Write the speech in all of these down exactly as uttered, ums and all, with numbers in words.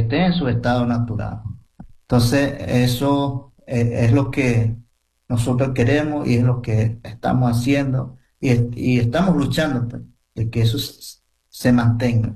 esté en su estado natural. Entonces, eso eh, es lo que nosotros queremos y es lo que estamos haciendo y, es- y estamos luchando, pues, de que eso s- se mantenga.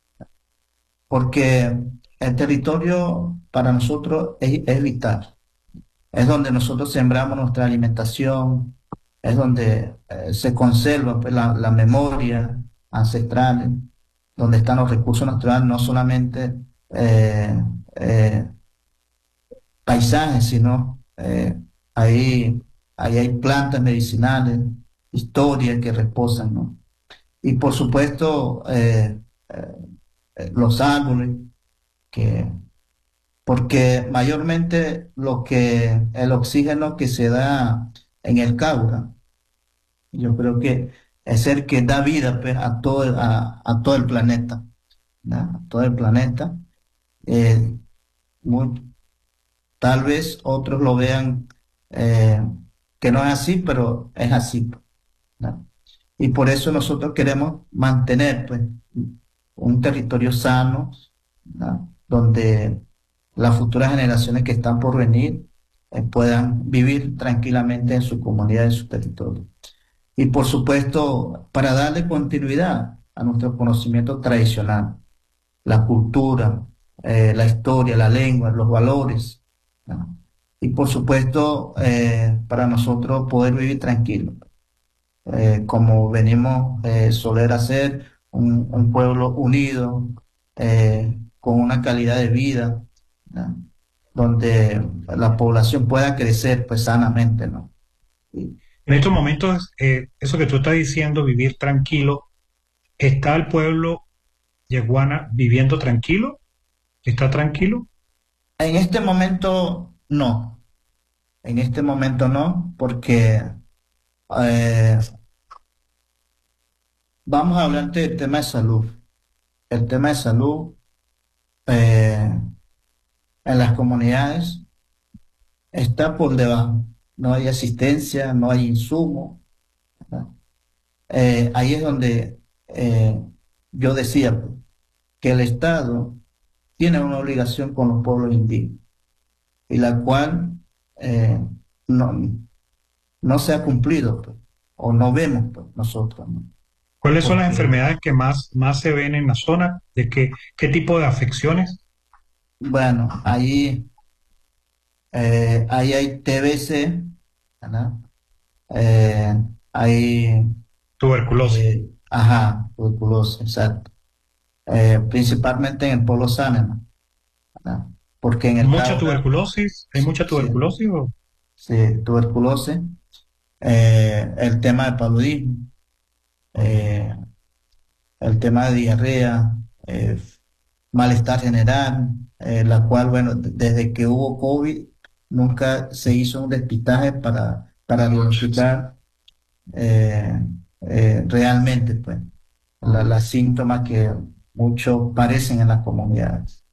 Porque el territorio para nosotros es, es vital. Es donde nosotros sembramos nuestra alimentación, es donde eh, se conserva, pues, la, la memoria ancestral, donde están los recursos naturales, no solamente eh, eh, paisajes, sino eh, ahí, ahí hay plantas medicinales, historias que reposan, ¿no? Y por supuesto, eh, eh, eh, los árboles, que, porque mayormente lo que, el oxígeno que se da en el Caura, yo creo que es el que da vida, pues, a todo, el- a, a todo el planeta, ¿no? A todo el planeta. Eh, muy- Tal vez otros lo vean eh, que no es así, pero es así, ¿no? Y por eso nosotros queremos mantener, pues, un territorio sano, ¿no? Donde las futuras generaciones que están por venir eh, puedan vivir tranquilamente en su comunidad, en su territorio. Y por supuesto, para darle continuidad a nuestro conocimiento tradicional, la cultura, eh, la historia, la lengua, los valores, ¿no? Y por supuesto, eh, para nosotros poder vivir tranquilos, eh, como venimos eh, soler hacer, un, un pueblo unido, eh, con una calidad de vida, ¿no? Donde la población pueda crecer, pues, sanamente, ¿no? Y, En estos momentos, eh, eso que tú estás diciendo, vivir tranquilo, ¿está el pueblo yeguana viviendo tranquilo? ¿Está tranquilo? en este momento, no. En este momento no, porque eh, vamos a hablar del tema de salud. El tema de salud eh, en las comunidades está por debajo. No hay asistencia, no hay insumo, ¿verdad? Eh, ahí es donde eh, yo decía, pues, que el Estado tiene una obligación con los pueblos indígenas y la cual eh, no, no se ha cumplido, pues, o no vemos, pues, nosotros, ¿no? ¿Cuáles son las Porque, enfermedades que más, más se ven en la zona? ¿De qué, qué tipo de afecciones? bueno, ahí, eh, ahí hay T B C, ¿verdad? Eh, hay, Tuberculosis. eh, ajá, tuberculosis, exacto. Eh, principalmente en el polo Sámano, ¿verdad? Porque en el ¿Mucha Caura, tuberculosis? ¿Hay mucha sí, tuberculosis? o- sí, tuberculosis, eh, el tema del paludismo, eh, el tema de diarrea, eh, malestar general, eh, la cual, bueno, d- desde que hubo COVID, nunca se hizo un despistaje para, para diagnosticar eh, eh, realmente, pues, la- las síntomas que muchos parecen en las comunidades.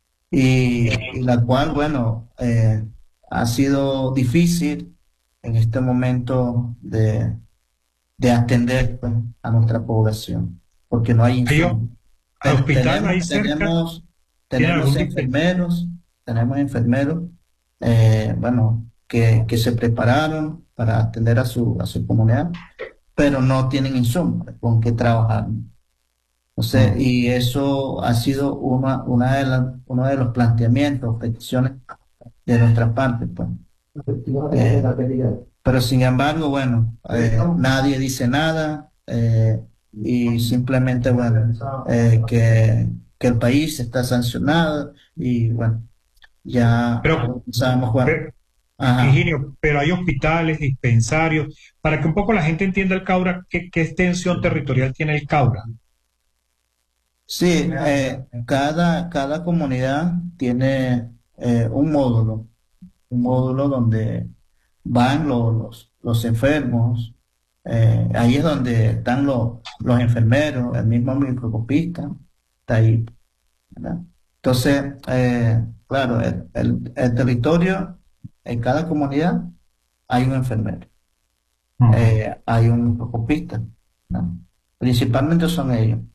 Y, y la cual, bueno, eh, ha sido difícil en este momento de, de atender, pues, a nuestra población, porque no hay ¿Hay ho- insumos. Ten- hospital ahí tenemos, cerca? tenemos, ¿Tiene tenemos algún tipo? enfermeros, tenemos enfermeros, eh, bueno, que, que se prepararon para atender a su, a su comunidad, pero no tienen insumos con qué trabajar. O sea, Mm. y eso ha sido una, una de las, uno de los planteamientos, peticiones de nuestra parte, pues. Eh, pero sin embargo, bueno, eh, nadie dice nada, eh, y simplemente, bueno, eh, que, que el país está sancionado y, bueno, ya Pero, sabemos cuál. pero, Ajá. Higinio, pero hay hospitales, dispensarios, para que un poco la gente entienda el Caura, ¿qué, qué extensión territorial tiene el Caura? Sí, eh, cada, cada comunidad tiene eh, un módulo, un módulo donde van los, los, los enfermos, eh, ahí es donde están los, los enfermeros, el mismo microscopista, está ahí, ¿verdad? Entonces, eh, claro, el, el- el territorio, en cada comunidad hay un enfermero, Mm. eh, hay un microscopista, ¿no? Principalmente son ellos.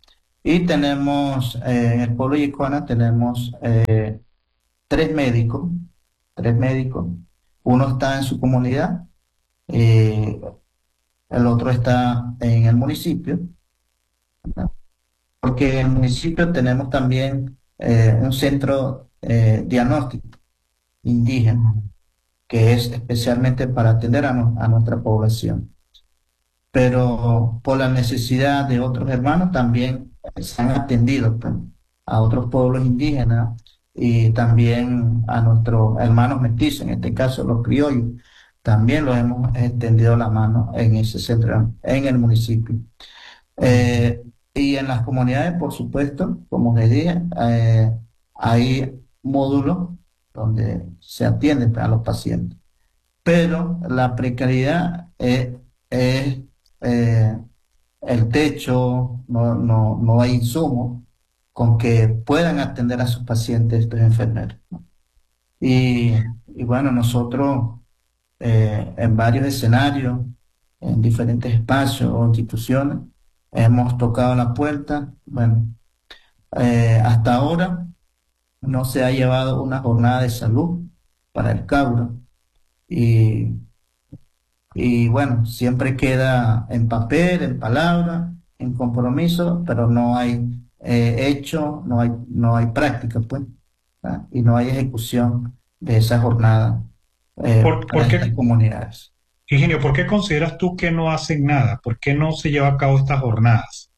Y tenemos, eh, en el pueblo de Yicuana tenemos eh, tres médicos, tres médicos. Uno está en su comunidad, eh, el otro está en el municipio, ¿no? Porque en el municipio tenemos también eh, un centro eh, diagnóstico indígena, que es especialmente para atender a, no- a nuestra población. Pero por la necesidad de otros hermanos también se han atendido pues, a otros pueblos indígenas y también a nuestros hermanos mestizos, en este caso los criollos. También los hemos extendido la mano en ese centro, en el municipio. Eh, y en las comunidades, por supuesto, como les dije, eh, hay módulos donde se atiende pues, a los pacientes, pero la precariedad es, es, eh, el techo, no, no, no hay insumos con que puedan atender a sus pacientes estos enfermeros, ¿no? Y, y bueno, nosotros eh, en varios escenarios, en diferentes espacios o instituciones, hemos tocado la puerta. Bueno, eh, hasta ahora no se ha llevado una jornada de salud para el Caura. Y Y bueno, siempre queda en papel, en palabra, en compromiso, pero no hay eh, hecho, no hay, no hay práctica, pues, ¿ah? Y no hay ejecución de esa jornada eh, ¿Por, para por estas qué, comunidades. Ingenio, por qué consideras tú que no hacen nada? ¿Por qué no se lleva a cabo estas jornadas?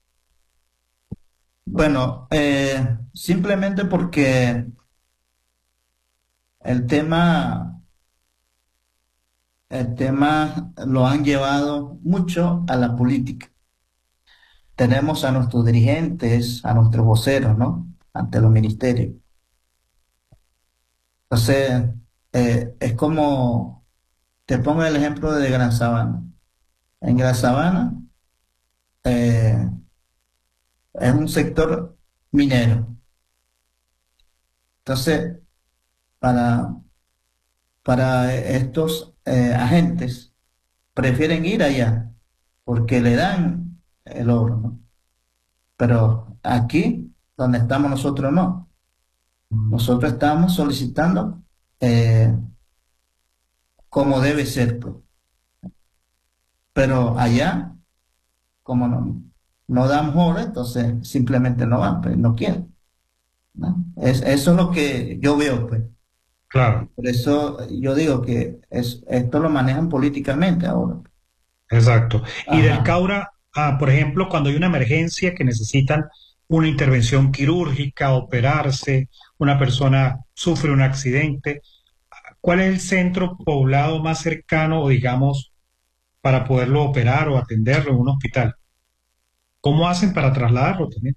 Bueno, eh, simplemente porque el tema, el tema lo han llevado mucho a la política. Tenemos a nuestros dirigentes, a nuestros voceros, ¿no? Ante los ministerios. Entonces, eh, es como, te pongo el ejemplo de Gran Sabana. En Gran Sabana eh, es un sector minero. Entonces, para, para estos eh, agentes, prefieren ir allá porque le dan el oro, ¿no? Pero aquí, donde estamos nosotros, no. Nosotros estamos solicitando eh, como debe ser, pues. Pero allá como no, no dan hora, entonces simplemente no van, pues no quieren, ¿no? Es, eso es lo que yo veo, pues. Y Claro, por eso yo digo que es, esto lo manejan políticamente ahora. exacto. Y del Ajá. Caura, ah, por ejemplo, cuando hay una emergencia que necesitan una intervención quirúrgica, operarse, una persona sufre un accidente, ¿cuál es el centro poblado más cercano, o digamos, para poderlo operar o atenderlo en un hospital? ¿Cómo hacen para trasladarlo también?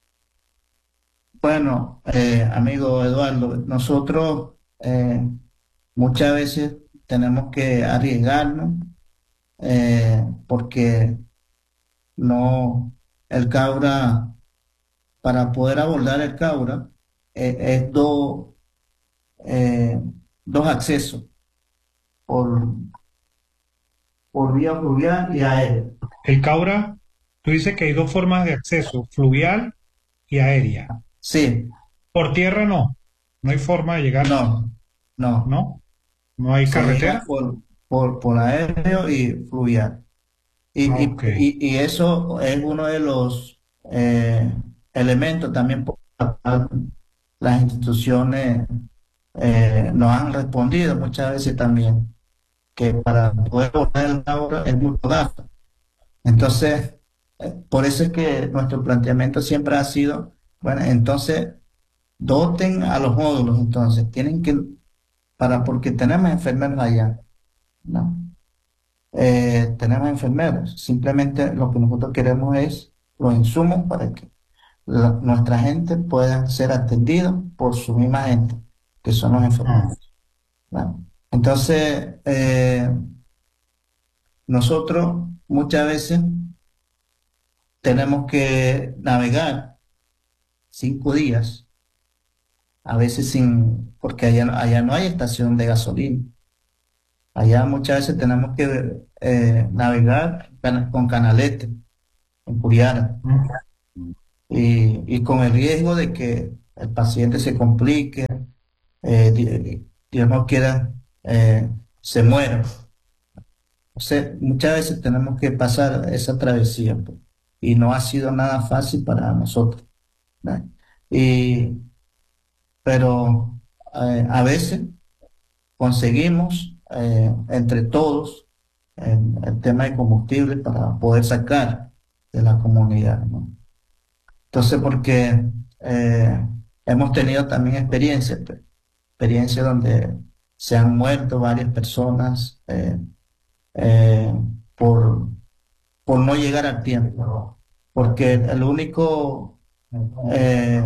Bueno, eh, amigo Eduardo, nosotros eh, muchas veces tenemos que arriesgarnos eh, porque no, el Caura, para poder abordar el Caura, eh, es dos eh, dos accesos por, por vía fluvial y aérea. El Caura, tú dices que hay dos formas de acceso, fluvial y aérea. Sí, Por tierra no, no hay forma de llegar, no, no. ¿no? No hay Se llega carretera. por, por, por aéreo y fluvial. Y, y, Ok. y, y eso es uno de los eh, elementos también por los cuales las instituciones eh, nos han respondido muchas veces también, que para poder abordar el agua es mucho gasto. Entonces, eh, por eso es que nuestro planteamiento siempre ha sido, bueno, entonces doten a los módulos, entonces tienen que, para, porque tenemos enfermeros allá, ¿no? Eh, tenemos enfermeros, simplemente lo que nosotros queremos es los insumos para que la- nuestra gente pueda ser atendida por su misma gente, que son los Ah, enfermeros, ¿no? Entonces, eh, nosotros muchas veces tenemos que navegar cinco días, a veces sin, porque allá, allá no hay estación de gasolina. Allá muchas veces tenemos que eh, navegar cana- con canalete, en Curiara. mm. y, y con el riesgo de que el paciente se complique, eh, di- Dios no quiera, eh, se muera. O sea, muchas veces tenemos que pasar esa travesía, pues, y no ha sido nada fácil para nosotros, ¿verdad? Y, pero eh, a veces conseguimos eh, entre todos el, el tema de combustible para poder sacar de la comunidad, ¿no? Entonces, porque eh, hemos tenido también experiencias, pues, experiencias donde se han muerto varias personas eh, eh, por, por no llegar al tiempo, porque el único, eh,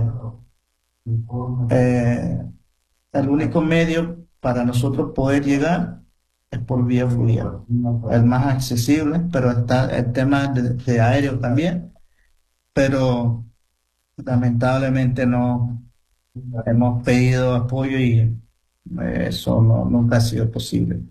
eh, el único medio para nosotros poder llegar es por vía fluvial, el más accesible, pero está el tema de, de aéreo también, pero lamentablemente no hemos pedido apoyo y eh, eso no, nunca ha sido posible.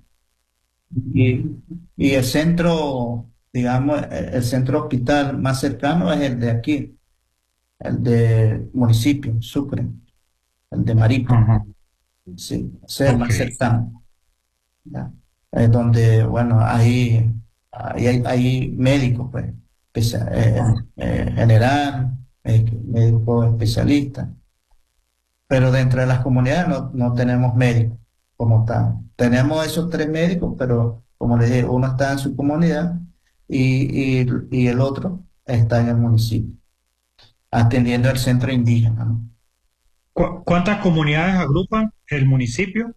Y, y el centro, digamos, el el centro hospital más cercano es el de aquí, el de municipio, Sucre, el de Maripa, Ajá. sí, ese es el Ok. más cercano, ¿ya? Es donde, bueno, ahí, ahí hay, hay médicos, pues, especia- eh, Ah, eh, general, médico, médico especialista, pero dentro de las comunidades no, no tenemos médicos como tal. Tenemos esos tres médicos, pero como les dije, uno está en su comunidad y, y, y el otro está en el municipio, atendiendo el centro indígena, ¿no? ¿cu- ¿Cuántas comunidades agrupan el municipio?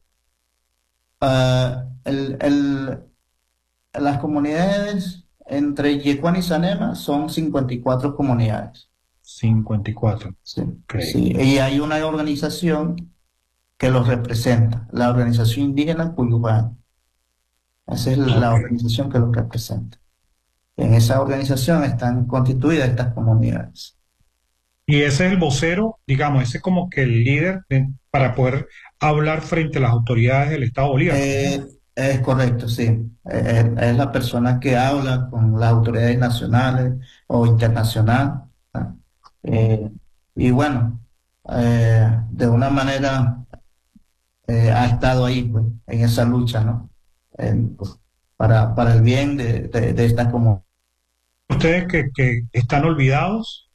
Ah, el, el- las comunidades entre Yecuán y Sanema son cincuenta y cuatro comunidades. Cincuenta y cuatro. Sí, Ok. sí. Y hay una organización que los representa, la organización indígena Cuyubán. Esa es la Ok. organización que los representa. En esa organización están constituidas estas comunidades. Y ese es el vocero, digamos, ese es como que el líder de- para poder hablar frente a las autoridades del Estado Bolívar. Eh, es correcto, sí. Eh, es la persona que habla con las autoridades nacionales o internacionales. ¿Ah? Eh, y bueno, eh, de una manera eh, ha estado ahí, pues, en esa lucha, ¿no? En- pues, para, para el bien de, de, de esta comunidad. Ustedes que, que están olvidados,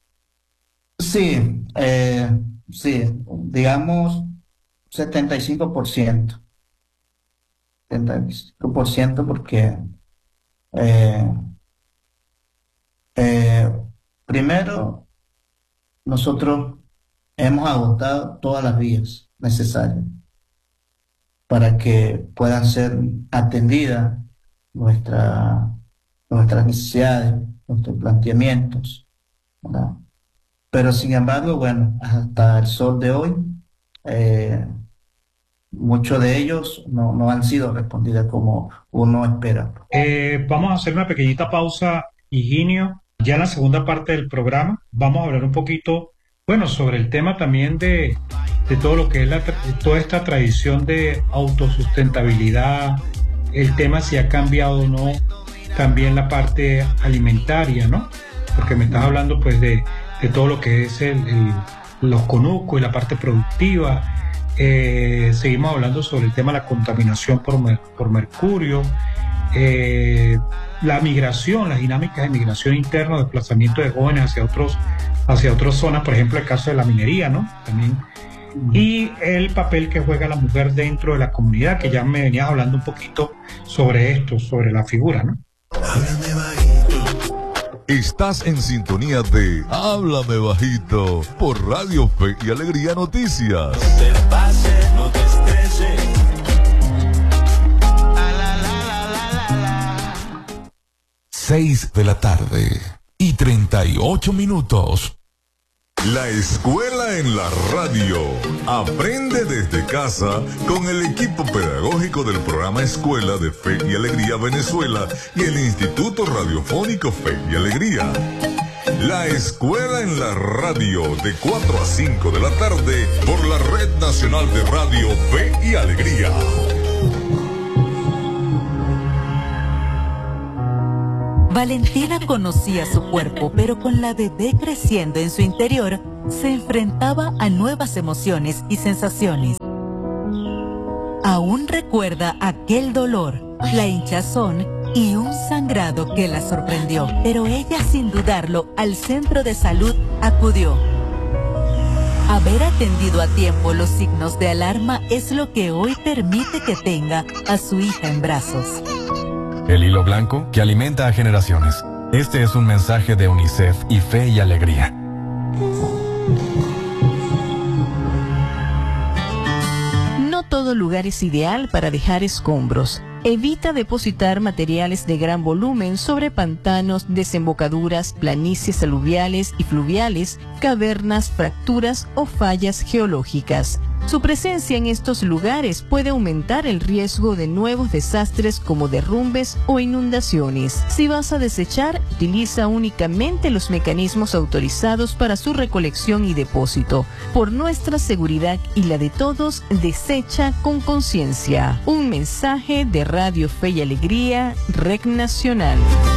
Sí, eh, sí, digamos setenta y cinco por ciento, setenta y cinco por ciento porque eh, eh, primero nosotros hemos agotado todas las vías necesarias para que puedan ser atendidas nuestra, nuestras necesidades, nuestros planteamientos, ¿verdad? Pero sin embargo, bueno, hasta el sol de hoy, eh, muchos de ellos no, no han sido respondidas como uno espera. eh, vamos a hacer una pequeñita pausa, Higinio. Ya en la segunda parte del programa vamos a hablar un poquito, bueno, sobre el tema también de, de todo lo que es la, tra- toda esta tradición de autosustentabilidad, el tema si ha cambiado o no, también la parte alimentaria, ¿no? Porque me estás hablando pues de, de todo lo que es el, el- los conucos y la parte productiva. Eh, seguimos hablando sobre el tema de la contaminación por, mer- por mercurio, eh, la migración, las dinámicas de migración interna, desplazamiento de jóvenes hacia otros, hacia otras zonas, por ejemplo, el caso de la minería, ¿no? También. Y el papel que juega la mujer dentro de la comunidad, que ya me venías hablando un poquito sobre esto, sobre la figura, ¿no? Estás en sintonía de Háblame Bajito por Radio Fe y Alegría Noticias. Seis de la tarde y treinta y ocho minutos. La escuela en la radio. Aprende desde casa con el equipo pedagógico del programa Escuela de Fe y Alegría Venezuela y el Instituto Radiofónico Fe y Alegría. La escuela en la radio de cuatro a cinco de la tarde por la Red Nacional de Radio Fe y Alegría. Valentina conocía su cuerpo, pero con la bebé creciendo en su interior, se enfrentaba a nuevas emociones y sensaciones. Aún recuerda aquel dolor, la hinchazón y un sangrado que la sorprendió, pero ella, sin dudarlo, al centro de salud acudió. Haber atendido a tiempo los signos de alarma es lo que hoy permite que tenga a su hija en brazos. El hilo blanco que alimenta a generaciones. Este es un mensaje de UNICEF y Fe y Alegría. No todo lugar es ideal para dejar escombros. Evita depositar materiales de gran volumen sobre pantanos, desembocaduras, planicies aluviales y fluviales, cavernas, fracturas o fallas geológicas. Su presencia en estos lugares puede aumentar el riesgo de nuevos desastres como derrumbes o inundaciones. Si vas a desechar, utiliza únicamente los mecanismos autorizados para su recolección y depósito. Por nuestra seguridad y la de todos, desecha con conciencia. Un mensaje de Radio Fe y Alegría, Red Nacional.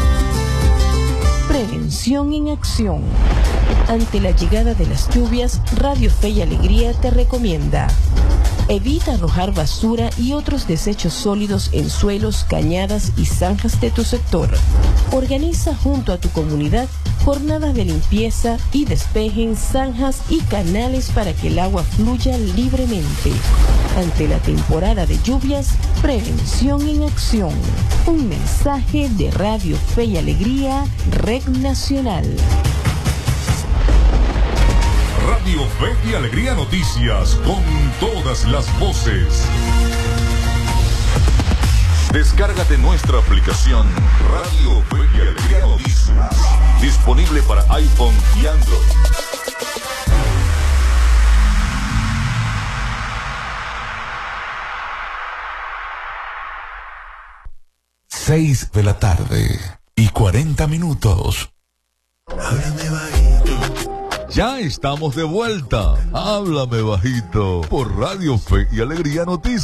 Prevención en acción. Ante la llegada de las lluvias, Radio Fe y Alegría te recomienda: evita arrojar basura y otros desechos sólidos en suelos, cañadas y zanjas de tu sector. Organiza junto a tu comunidad jornadas de limpieza y despejen zanjas y canales para que el agua fluya libremente. Ante la temporada de lluvias, prevención en acción. Un mensaje de Radio Fe y Alegría, Red Nacional. Radio Fe y Alegría Noticias, con todas las voces. Descárgate nuestra aplicación Radio Fe y Alegría Noticias, disponible para iPhone y Android. Seis de la tarde y cuarenta minutos. Háblame bajito. Ya estamos de vuelta. Háblame bajito por Radio Fe y Alegría Noticias.